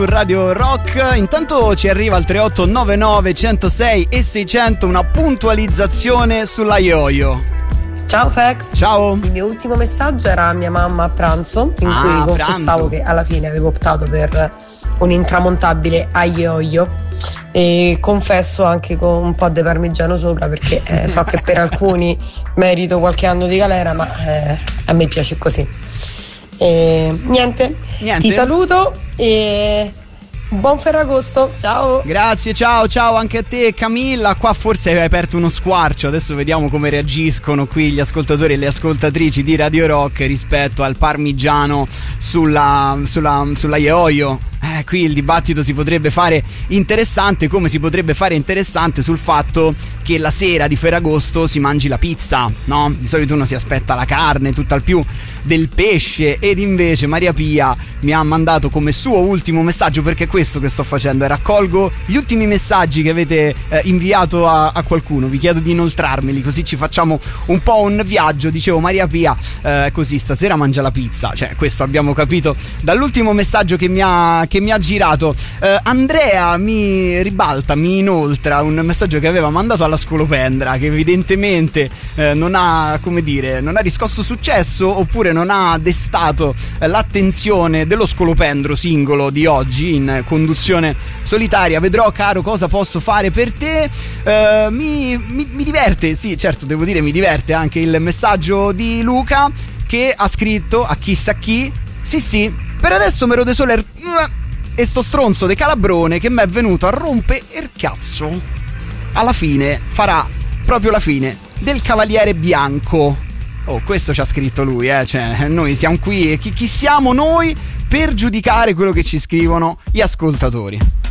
Radio Rock. Intanto ci arriva al 3899 106 e 600 una puntualizzazione sulla Ioio. Ciao Fex. Ciao. Il mio ultimo messaggio era a mia mamma a pranzo, in cui confessavo che alla fine avevo optato per un intramontabile a Ioio, e confesso anche con un po' di parmigiano sopra, perché so che per alcuni merito qualche anno di galera, ma a me piace così. Niente, ti saluto e buon Ferragosto, ciao. Grazie, ciao anche a te Camilla. Qua forse hai aperto uno squarcio, adesso vediamo come reagiscono qui gli ascoltatori e le ascoltatrici di Radio Rock rispetto al parmigiano sulla Ioio. Qui il dibattito si potrebbe fare interessante, come si potrebbe fare interessante sul fatto che la sera di Ferragosto si mangi la pizza, no? Di solito uno si aspetta la carne, tutt'al più del pesce, ed invece Maria Pia mi ha mandato come suo ultimo messaggio, perché è questo che sto facendo, raccolgo gli ultimi messaggi che avete inviato a qualcuno, vi chiedo di inoltrarmeli così ci facciamo un po' un viaggio. Dicevo, Maria Pia così stasera mangia la pizza, cioè questo abbiamo capito dall'ultimo messaggio che mi ha girato. Andrea mi ribalta, mi inoltra un messaggio che aveva mandato alla Scolopendra, che evidentemente non ha riscosso successo, oppure non ha destato l'attenzione dello Scolopendro singolo di oggi in conduzione solitaria. Vedrò, caro, cosa posso fare per te. Mi diverte, sì, certo, devo dire, mi diverte anche il messaggio di Luca, che ha scritto a chissà chi: sì, per adesso me lo de sole e sto stronzo de Calabrone che mi è venuto a rompe il cazzo. Alla fine farà proprio la fine del Cavaliere Bianco. Oh, questo ci ha scritto lui, cioè noi siamo qui, e chi siamo noi per giudicare quello che ci scrivono gli ascoltatori?